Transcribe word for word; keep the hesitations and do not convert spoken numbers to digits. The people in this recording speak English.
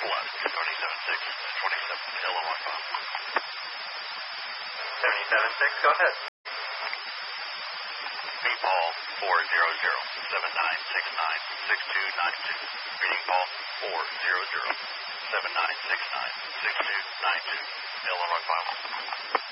left, twenty-seven six, twenty-seven, Illinois five. seventy-seven six, go ahead. Meatball four zero zero, seven nine six nine, six two nine two. Reading ball four zero zero, seven nine six nine, six two nine two, Illinois five.